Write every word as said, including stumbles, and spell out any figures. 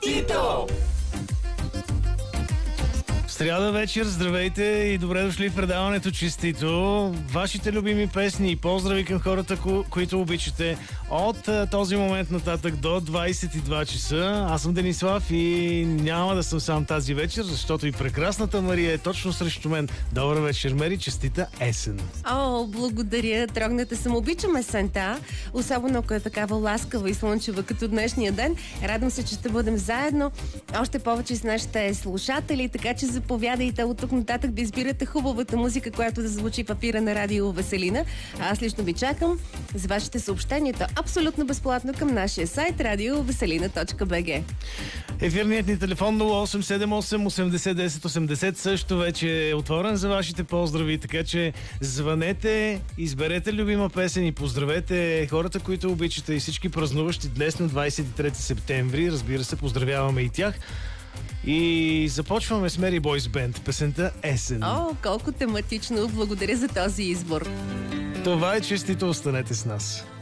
Честито! Сряда вечер, здравейте и добре дошли в предаването Честито. Вашите любими песни и поздрави към хората, ко- които обичате от а, този момент нататък до двайсет и два часа. Аз съм Денислав и няма да съм сам тази вечер, защото и прекрасната Мария е точно срещу мен. Добър вечер, Мери, честита есен. О, благодаря. Трогната съм. Обичам есента, особено ако е такава ласкава и слънчева като днешния ден. Радвам се, че ще бъдем заедно. Още повече с нашите слушатели, така че заповядайте от тук нататък да избирате хубавата музика, която да звучи в ефира на Радио Веселина. А аз лично ви чакам с вашите съобщения абсолютно безплатно към нашия сайт радио веселина точка би джи. Ефирният ни телефон нула осем седем осем осемдесет десет осемдесет също вече е отворен за вашите поздрави, така че звънете, изберете любима песен и поздравете хората, които обичате и всички празнуващи днес на двайсет и трети септември. Разбира се, поздравяваме и тях. И започваме с Mary Boys Band, песента Есен. О, колко тематично! Благодаря за този избор. Това е Честито, останете с нас.